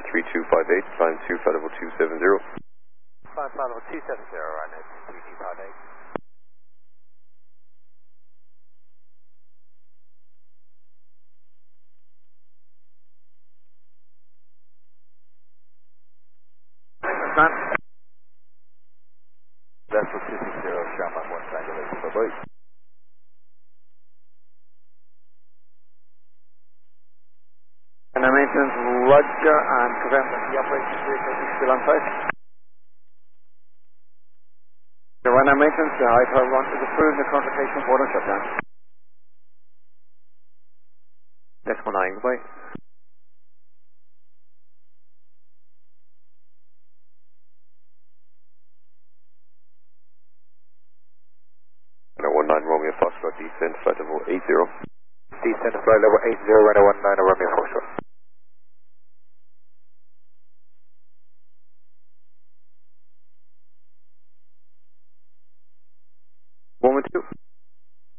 3258, climb 2, flight level 270. Flight level 270, runway 3258. Vessel 260, Shamrock 1 triangulation, bye-bye. And our maintenance, Roger, and confirm that the operation vehicle is still on site. The runway maintenance, the high power run is approved, the current location board and shutdown. Next 19, goodbye. 19 Romeo Foxtrot, descent, flight level 80. Descent, flight level 80, runway 19, Romeo Foxtrot.